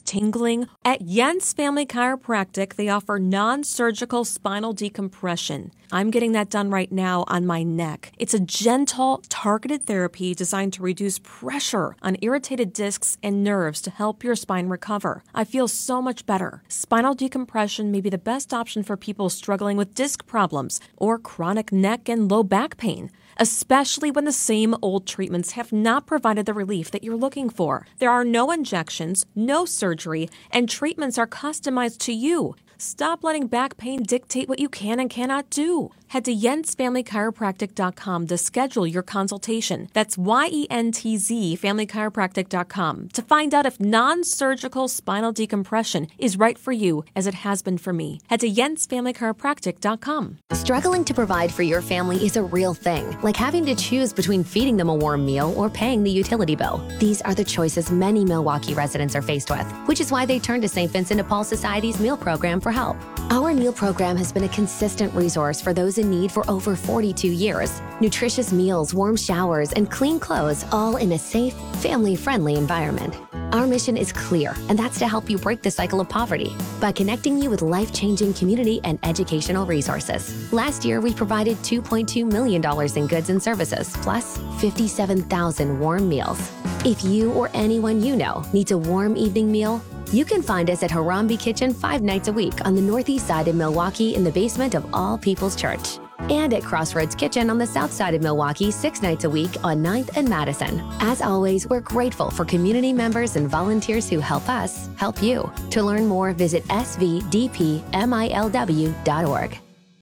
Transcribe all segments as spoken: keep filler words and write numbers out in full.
numbness, tingling. At Jens Family Chiropractic, they offer non-surgical spinal decompression. I'm getting that done right now on my neck. It's a gentle, targeted therapy designed to reduce pressure on irritated discs and nerves to help your spine recover. I feel so much better. Spinal decompression may be the best option for people struggling with disc problems or chronic neck and low back pain, especially when the same old treatments have not provided the relief that you're looking for. There are no injections, no surgery, and treatments are customized to you. Stop letting back pain dictate what you can and cannot do. Head to jens family chiropractic dot com to schedule your consultation. That's Y E N T Z family chiropractic dot com to find out if non-surgical spinal decompression is right for you, as it has been for me. Head to jens family chiropractic dot com. Struggling to provide for your family is a real thing, like having to choose between feeding them a warm meal or paying the utility bill. These are the choices many Milwaukee residents are faced with, which is why they turn to Saint Vincent de Paul Society's meal program for help. Our meal program has been a consistent resource for those in need for over forty-two years. Nutritious meals, warm showers, and clean clothes, all in a safe, family-friendly environment. Our mission is clear, and that's to help you break the cycle of poverty by connecting you with life-changing community and educational resources. Last year, we provided two point two million dollars in goods and services, plus fifty-seven thousand warm meals. If you or anyone you know needs a warm evening meal, you can find us at Harambe Kitchen five nights a week on the northeast side of Milwaukee in the basement of All People's Church. And at Crossroads Kitchen on the south side of Milwaukee six nights a week on ninth and Madison. As always, we're grateful for community members and volunteers who help us help you. To learn more, visit s v d p milw dot org.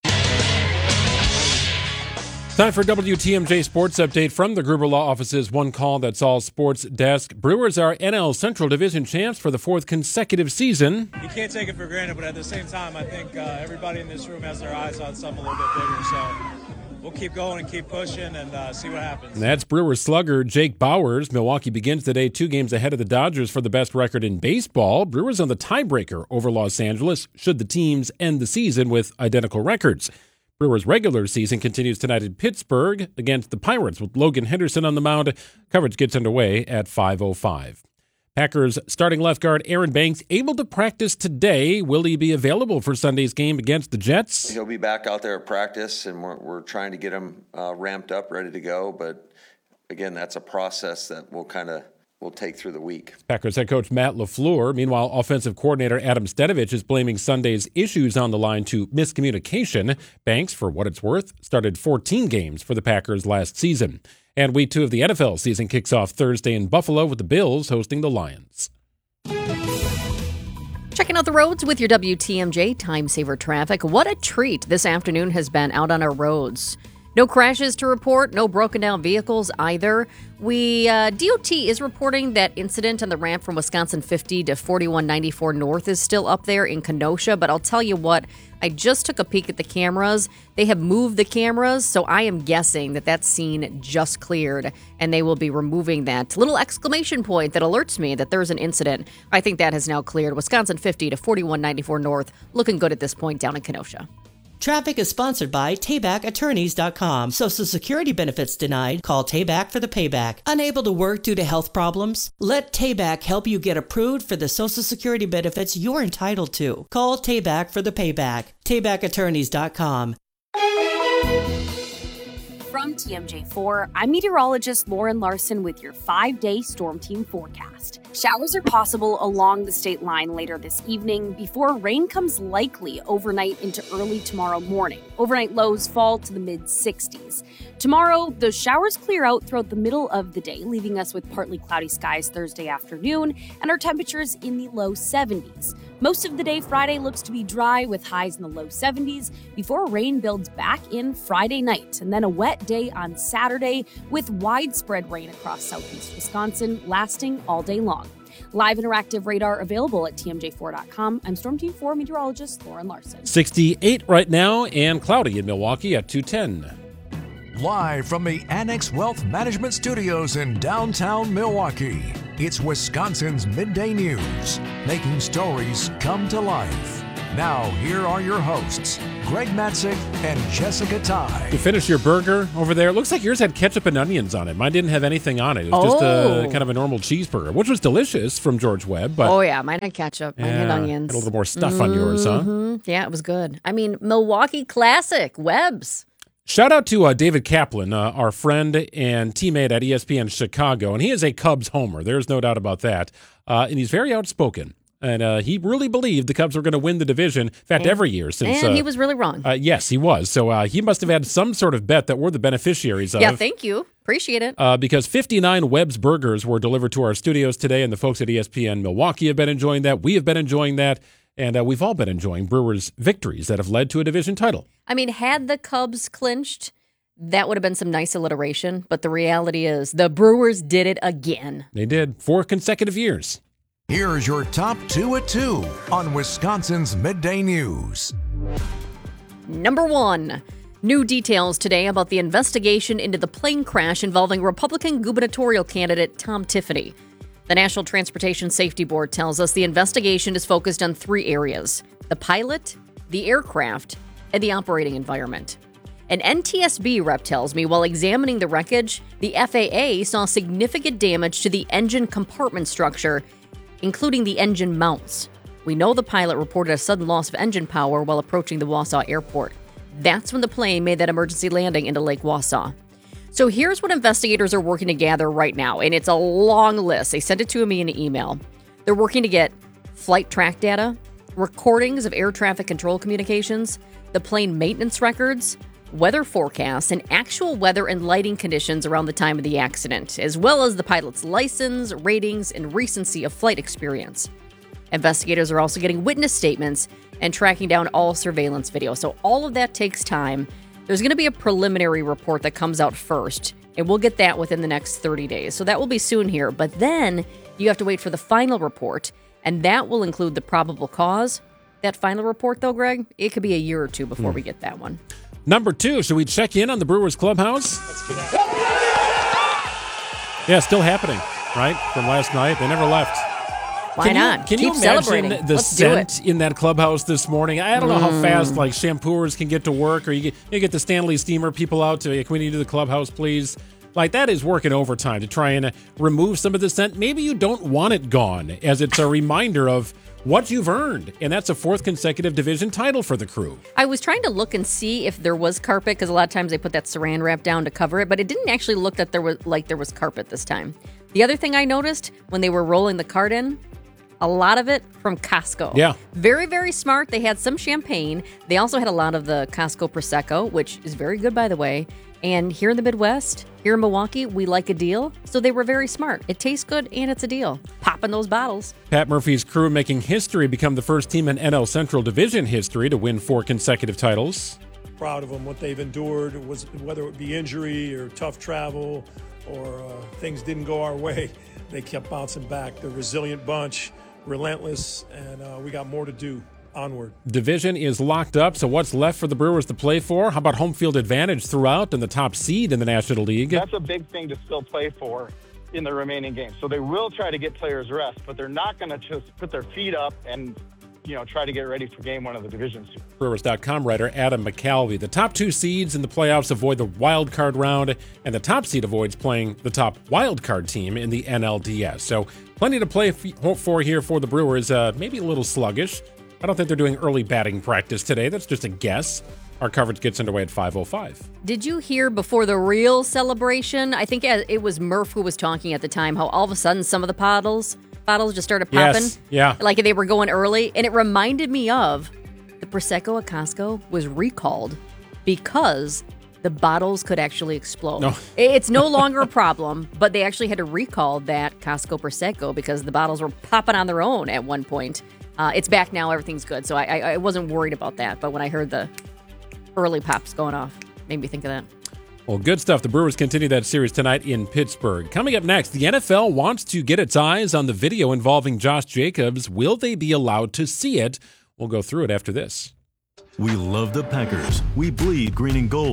Time for W T M J Sports Update from the Gruber Law Office's One Call That's All Sports Desk. Brewers are N L Central Division champs for the fourth consecutive season. You can't take it for granted, but at the same time, I think uh, everybody in this room has their eyes on something a little bit bigger. So we'll keep going and keep pushing and uh, see what happens. And that's Brewers slugger Jake Bauers. Milwaukee begins today two games ahead of the Dodgers for the best record in baseball. Brewers on the tiebreaker over Los Angeles should the teams end the season with identical records. Brewers' regular season continues tonight in Pittsburgh against the Pirates with Logan Henderson on the mound. Coverage gets underway at five oh five. Packers starting left guard Aaron Banks able to practice today. Will he be available for Sunday's game against the Jets? He'll be back out there at practice, and we're, we're trying to get him uh, ramped up, ready to go. But, again, that's a process that we'll kind of will take through the week. Packers head coach Matt LaFleur. Meanwhile, offensive coordinator Adam Stenovich is blaming Sunday's issues on the line to miscommunication. Banks, for what it's worth, started fourteen games for the Packers last season. And week two of the N F L season kicks off Thursday in Buffalo with the Bills hosting the Lions. Checking out the roads with your W T M J Time Saver Traffic. What a treat this afternoon has been out on our roads. No crashes to report, no broken down vehicles either. We uh, D O T is reporting that incident on the ramp from Wisconsin fifty to forty-one ninety-four North is still up there in Kenosha, but I'll tell you what, I just took a peek at the cameras. They have moved the cameras, so I am guessing that that scene just cleared, and they will be removing that little exclamation point that alerts me that there's an incident. I think that has now cleared. Wisconsin fifty to forty-one ninety-four North, looking good at this point down in Kenosha. Traffic is sponsored by Tayback Attorneys dot com. Social Security benefits denied? Call Tayback for the payback. Unable to work due to health problems? Let Tayback help you get approved for the Social Security benefits you're entitled to. Call Tayback for the payback. Tayback Attorneys dot com. From T M J four, I'm meteorologist Lauren Larson with your five-day Storm Team forecast. Showers are possible along the state line later this evening before rain comes likely overnight into early tomorrow morning. Overnight lows fall to the mid-sixties. Tomorrow, those showers clear out throughout the middle of the day, leaving us with partly cloudy skies Thursday afternoon and our temperatures in the low seventies. Most of the day Friday looks to be dry with highs in the low seventies before rain builds back in Friday night, and then a wet day on Saturday with widespread rain across southeast Wisconsin lasting all day long. Live interactive radar available at T M J four dot com. I'm Storm Team four meteorologist Lauren Larson. sixty-eight right now and cloudy in Milwaukee at two ten. Live from the Annex Wealth Management Studios in downtown Milwaukee, it's Wisconsin's Midday News, making stories come to life. Now, here are your hosts, Greg Matzik and Jessica Ty. You finished your burger over there. It looks like yours had ketchup and onions on it. Mine didn't have anything on it. It was oh. just a kind of a normal cheeseburger, which was delicious from George Webb. But oh, yeah. Mine had ketchup. Mine yeah, had onions. Had a little more stuff mm-hmm. on yours, huh? Yeah, it was good. I mean, Milwaukee Classic, Webb's. Shout out to uh, David Kaplan, uh, our friend and teammate at E S P N Chicago, and he is a Cubs homer. There's no doubt about that. Uh, and he's very outspoken. And uh, he really believed the Cubs were going to win the division. In fact, and, every year since. And uh, he was really wrong. Uh, yes, he was. So uh, he must have had some sort of bet that we're the beneficiaries of. Yeah, thank you. Appreciate it. Uh, because fifty-nine Webb's Burgers were delivered to our studios today, and the folks at E S P N Milwaukee have been enjoying that. We have been enjoying that. And uh, we've all been enjoying Brewers' victories that have led to a division title. I mean, had the Cubs clinched, that would have been some nice alliteration. But the reality is the Brewers did it again. They did. Four consecutive years. Here's your top two at two on Wisconsin's Midday News. Number one, new details today about the investigation into the plane crash involving Republican gubernatorial candidate Tom Tiffany. The National Transportation Safety Board tells us the investigation is focused on three areas: the pilot, the aircraft, and the operating environment. An N T S B rep tells me while examining the wreckage, the F A A saw significant damage to the engine compartment structure, including the engine mounts. We know the pilot reported a sudden loss of engine power while approaching the Wausau airport. That's when the plane made that emergency landing into Lake Wausau. So here's what investigators are working to gather right now, and it's a long list. They sent it to me in an email. They're working to get flight track data, recordings of air traffic control communications, the plane maintenance records, weather forecasts, and actual weather and lighting conditions around the time of the accident, as well as the pilot's license, ratings, and recency of flight experience. Investigators are also getting witness statements and tracking down all surveillance video. So all of that takes time. There's going to be a preliminary report that comes out first, and we'll get that within the next thirty days. So that will be soon here. But then you have to wait for the final report, and that will include the probable cause. That final report, though, Greg, it could be a year or two before mm. we get that one. Number two, should we check in on the Brewers clubhouse? Yeah, still happening, right? From last night. They never left. Why can not? You, can Keep you imagine celebrating. the Let's scent in that clubhouse this morning? I don't know mm. how fast like shampooers can get to work, or you get, you get the Stanley Steamer people out to, can we need to do the clubhouse, please? Like, that is working overtime to try and uh, remove some of the scent. Maybe you don't want it gone, as it's a reminder of what you've earned, and that's a fourth consecutive division title for the Crew. I was trying to look and see if there was carpet, because a lot of times they put that saran wrap down to cover it, but it didn't actually look that there was like there was carpet this time. The other thing I noticed when they were rolling the cart in, a lot of it from Costco. Yeah. Very, very smart. They had some champagne. They also had a lot of the Costco Prosecco, which is very good, by the way. And here in the Midwest, here in Milwaukee, we like a deal. So they were very smart. It tastes good and it's a deal. Popping those bottles. Pat Murphy's Crew making history, become the first team in N L Central Division history to win four consecutive titles. Proud of them, what they've endured, was whether it be injury or tough travel or uh, things didn't go our way. They kept bouncing back. They're a resilient bunch, relentless, and uh, we got more to do. Onward. Division is locked up, so what's left for the Brewers to play for? How about home field advantage throughout and the top seed in the National League? That's a big thing to still play for in the remaining games. So they will try to get players rest, but they're not going to just put their feet up and, you know, try to get ready for game one of the divisions. Brewers dot com writer Adam McCalvy. The top two seeds in the playoffs avoid the wild card round, and the top seed avoids playing the top wild card team in the N L D S. So plenty to play for here for the Brewers. Uh, maybe a little sluggish. I don't think they're doing early batting practice today. That's just a guess. Our coverage gets underway at five oh five. Did you hear before the real celebration? I think it was Murph who was talking at the time, how all of a sudden some of the bottles, bottles just started popping. Yes, yeah. Like they were going early. And it reminded me of the Prosecco at Costco was recalled because the bottles could actually explode. No. It's no longer a problem, but they actually had to recall that Costco Prosecco because the bottles were popping on their own at one point. Uh, it's back now. Everything's good. So I, I, I wasn't worried about that. But when I heard the early pops going off, made me think of that. Well, good stuff. The Brewers continue that series tonight in Pittsburgh. Coming up next, the N F L wants to get its eyes on the video involving Josh Jacobs. Will they be allowed to see it? We'll go through it after this. We love the Packers. We bleed green and gold.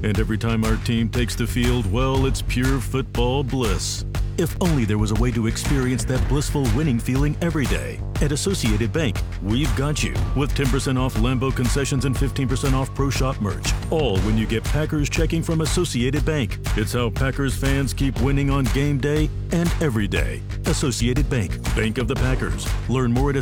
And every time our team takes the field, well, it's pure football bliss. If only there was a way to experience that blissful winning feeling every day. At Associated Bank, we've got you with ten percent off Lambeau concessions and fifteen percent off Pro Shop merch. All when you get Packers checking from Associated Bank. It's how Packers fans keep winning on game day and every day. Associated Bank, Bank of the Packers. Learn more at